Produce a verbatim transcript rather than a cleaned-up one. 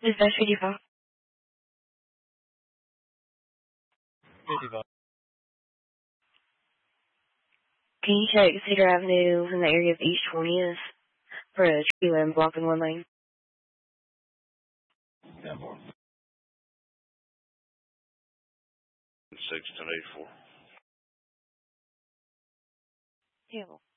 Is that fifty-five? fifty-five. Can you check Cedar Avenue in the area of East twentieth for a tree limb blocking one lane? ten four. six ten eighty-four. Yeah.